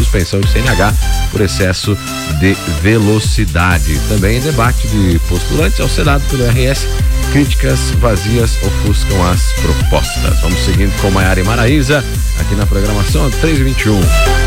suspensão de CNH por excesso de velocidade. Também debate de postulantes ao Senado pelo RS. Críticas vazias ofuscam as propostas. Vamos seguindo com Maiara e Maraísa aqui na programação 3h21.